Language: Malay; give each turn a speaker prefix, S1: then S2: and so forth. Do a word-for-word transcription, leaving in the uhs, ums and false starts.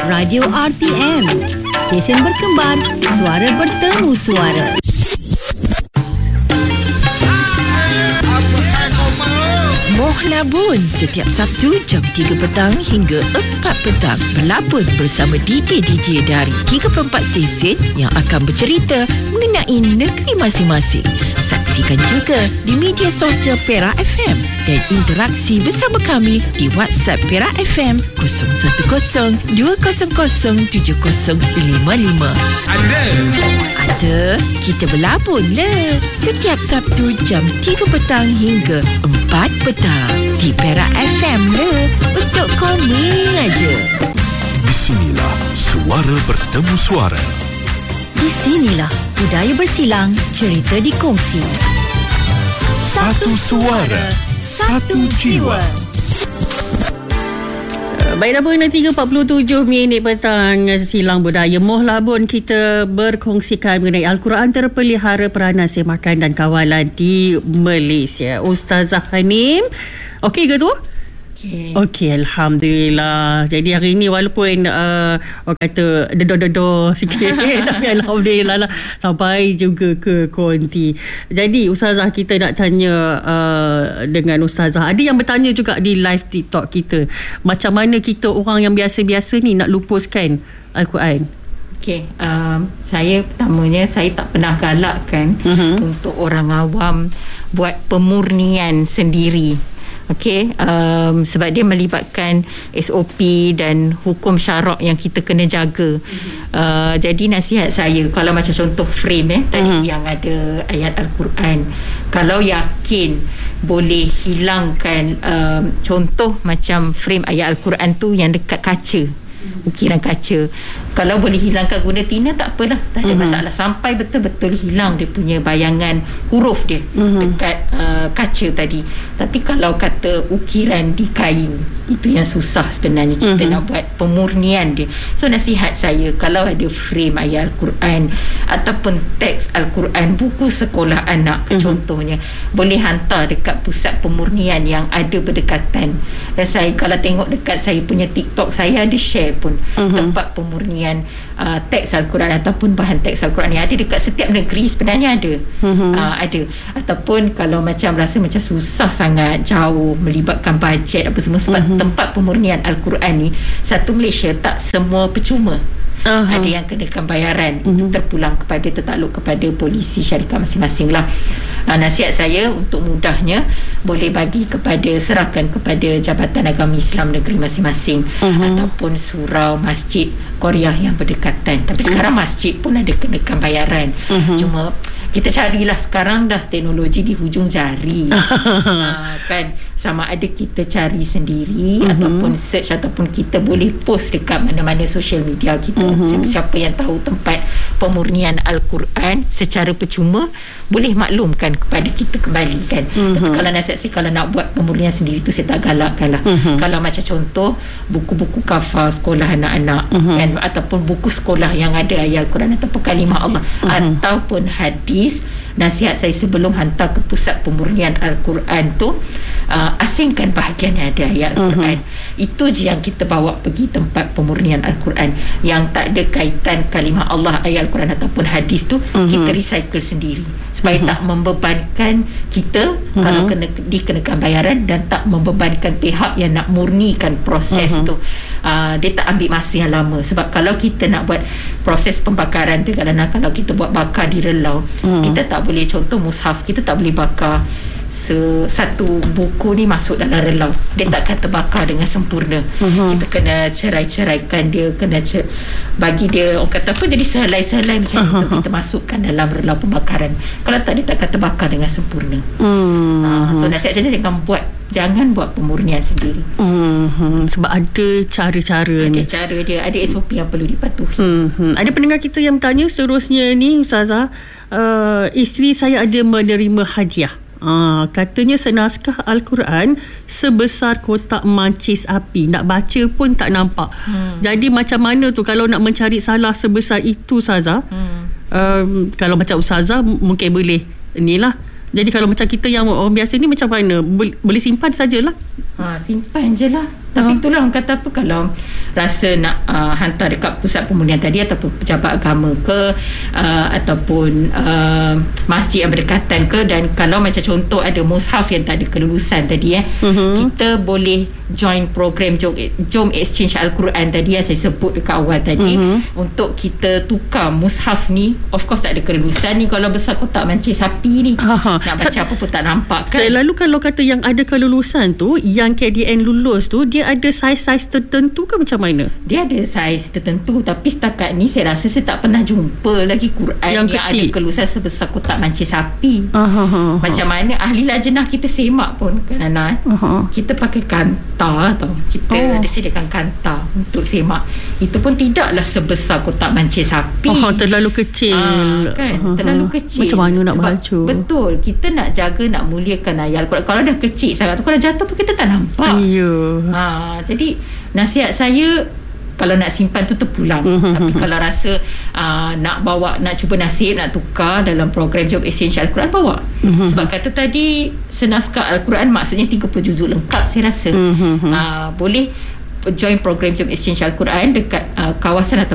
S1: Radio R T M, stesen berkembar, suara bertemu suara. Moh Labun setiap Sabtu jam tiga petang hingga empat petang. Berlabun bersama D J-D J dari tiga puluh empat stesen yang akan bercerita mengenai negeri masing-masing. Saksikan juga di media sosial Perak F M dan interaksi bersama kami di WhatsApp Perak F M kosong satu kosong dua kosong kosong tujuh kosong lima lima. Ada. Ada. Kita berlabun le. Setiap Sabtu jam tiga petang hingga empat petang di Perak F M le. Untuk komen aja.
S2: Di sinilah suara bertemu suara.
S1: Di sinilah budaya bersilang, cerita dikongsi.
S2: Satu suara, satu jiwa.
S3: Baiklah pun tiga empat puluh tujuh minit petang, silang budaya Moh Labun, kita berkongsikan mengenai Al-Quran terpelihara peranan semakan dan kawalan di Malaysia. Ustazah Hanim, okey ke tu? Okey. Okey, Alhamdulillah. Jadi hari ini walaupun uh, orang kata dedo-dedo sikit tapi Alhamdulillah lah sampai juga ke konti. Jadi Ustazah, kita nak tanya uh, dengan Ustazah. Ada yang bertanya juga di live TikTok kita, macam mana kita orang yang biasa-biasa ni nak lupuskan Al-Quran?
S4: Okey, um, saya pertamanya saya tak pernah galakkan uh-huh. untuk orang awam buat pemurnian sendiri. Okey, um, sebab dia melibatkan S O P dan hukum syarak yang kita kena jaga. Mm-hmm. Uh, jadi nasihat saya, kalau macam contoh frame eh tadi mm-hmm. yang ada ayat Al-Quran, kalau yakin boleh hilangkan um, contoh macam frame ayat Al-Quran tu yang dekat kaca, ukiran kaca, kalau boleh hilangkan guna tina tak apalah, tak ada mm-hmm. masalah, sampai betul-betul hilang dia punya bayangan huruf dia mm-hmm. dekat uh, kaca tadi. Tapi kalau kata ukiran di kain, itu yang susah sebenarnya kita mm-hmm. nak buat pemurnian dia. So nasihat saya, kalau ada frame ayat Al-Quran ataupun teks Al-Quran, buku sekolah anak mm-hmm. contohnya, boleh hantar dekat pusat pemurnian yang ada berdekatan. Dan saya kalau tengok dekat saya punya TikTok, saya ada share pun mm-hmm. tempat pemurnian uh, teks Al-Quran ataupun bahan teks Al-Quran yang ada dekat setiap negeri sebenarnya ada. Mm-hmm. Uh, ada. Ataupun kalau macam rasa macam susah sangat, jauh, melibatkan bajet apa semua, sebab mm-hmm. tempat pemurnian Al-Quran ni satu Malaysia tak semua percuma. Uh-huh. Ada yang kenakan bayaran, uh-huh. itu terpulang kepada, tertakluk kepada polisi syarikat masing-masing lah. Uh, nasihat saya untuk mudahnya, boleh bagi kepada, serahkan kepada Jabatan Agama Islam negeri masing-masing uh-huh. ataupun surau, masjid, Korea yang berdekatan. Tapi sekarang uh-huh. masjid pun ada kenakan bayaran. Uh-huh. Cuma kita carilah, sekarang dah teknologi di hujung jari. uh, kan, sama ada kita cari sendiri uh-huh. ataupun search, ataupun kita boleh post dekat mana-mana social media kita. Uh-huh. Siapa-siapa yang tahu tempat pemurnian Al-Quran secara percuma, boleh maklumkan kepada kita kembali kan. Uh-huh. Tapi kalau nasihat saya, kalau nak buat pemurnian sendiri tu saya tak galakkan lah. Uh-huh. Kalau macam contoh buku-buku kafar sekolah anak-anak uh-huh. kan, ataupun buku sekolah yang ada ayat Al-Quran ataupun kalimah Allah uh-huh. ataupun hadis, nasihat saya sebelum hantar ke pusat pemurnian Al-Quran tu, uh, asingkan bahagian yang ada ayat Al-Quran. Uh-huh. Itu je yang kita bawa pergi tempat pemurnian Al-Quran. Yang tak ada kaitan kalimah Allah, ayat Al-Quran ataupun hadis tu, uh-huh. kita recycle sendiri supaya uh-huh. tak membebankan kita uh-huh. kalau kena dikenakan bayaran, dan tak membebankan pihak yang nak murnikan proses uh-huh. tu. Uh, dia tak ambil masa yang lama. Sebab kalau kita nak buat proses pembakaran tu, kalau nak, kalau kita buat bakar di relau, uh-huh. kita tak boleh, contoh mushaf, kita tak boleh bakar se- satu buku ni masuk dalam relau, dia takkan terbakar dengan sempurna. uh-huh. Kita kena cerai-ceraikan dia, kena cer- bagi dia, orang kata apa, jadi sehelai-sehelai macam uh-huh. itu kita masukkan dalam relau pembakaran. Kalau tak, dia takkan terbakar dengan sempurna. uh-huh. uh, So nasihat saya, jangan buat jangan buat pemurnian sendiri.
S3: uh-huh. Sebab ada cara-cara
S4: ada
S3: ni,
S4: ada cara dia, ada S O P yang perlu dipatuhi.
S3: uh-huh. Ada pendengar kita yang bertanya seterusnya ni, Ustazah, uh, isteri saya ada menerima hadiah. Ah, katanya senaskah Al-Quran sebesar kotak mancis api. Nak baca pun tak nampak. Hmm. Jadi macam mana tu kalau nak mencari salah sebesar itu, Ustazah? Hmm. Um, kalau macam Ustazah mungkin boleh inilah. Jadi kalau macam kita yang orang biasa ni macam mana? Boleh, boleh simpan sajalah.
S4: Ha, simpan je lah. Tapi itulah orang kata apa, kalau rasa nak uh, hantar dekat pusat pemurnian tadi ataupun pejabat agama ke uh, ataupun uh, masjid yang berdekatan ke, dan kalau macam contoh ada mushaf yang tak ada kelulusan tadi eh, uh-huh. kita boleh join program Jom, Jom Exchange Al-Quran tadi yang saya sebut dekat awal tadi, uh-huh. untuk kita tukar mushaf ni. Of course tak ada kelulusan ni, kalau besar kotak mancing sapi ni, uh-huh. nak baca Sa- apa pun tak nampak kan.
S3: Saya lalu kalau kata yang ada kelulusan tu, yang K D N lulus tu, dia ada saiz-saiz tertentu ke macam mana?
S4: Dia ada saiz tertentu, tapi setakat ni saya rasa saya tak pernah jumpa lagi Quran yang, yang ada kelulusan sebesar kotak mancing sapi. Uh-huh. Macam mana ahli lajnah kita semak pun kan Ana, uh-huh. kita pakai kanta tau, kita oh. ada sediakan kanta untuk semak, itu pun tidaklah sebesar kotak mancing sapi.
S3: uh-huh, terlalu kecil. uh, kan
S4: uh-huh. Terlalu kecil.
S3: Macam mana nak baca?
S4: Betul, kita nak jaga, nak muliakan ayat Al-Quran. Kalau dah kecil sangat tu, kalau jatuh pun kita tak nampak.
S3: Ya.
S4: Ha, jadi nasihat saya, kalau nak simpan tu terpulang. Tapi kalau rasa uh, nak bawa, nak cuba nasib, nak tukar dalam program Jom Exchange Al-Quran, bawa. Sebab kata tadi senaskah Al-Quran maksudnya tiga puluh juzuk lengkap, saya rasa. uh, boleh join program Jom Exchange Al-Quran dekat uh, kawasan atau